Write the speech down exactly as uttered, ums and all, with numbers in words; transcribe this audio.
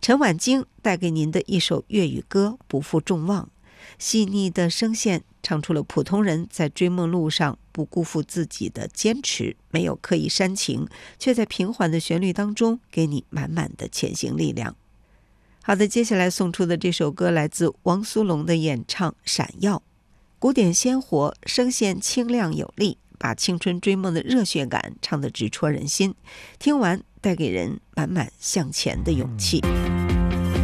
陈婉晶带给您的一首粤语歌《不负众望》，细腻的声线唱出了普通人在追梦路上不辜负自己的坚持，没有刻意煽情，却在平缓的旋律当中给你满满的前行力量。好的，接下来送出的这首歌来自王苏泷的演唱《闪耀》，古典鲜活，声线清亮有力，把青春追梦的热血感唱得直戳人心，听完带给人满满向前的勇气。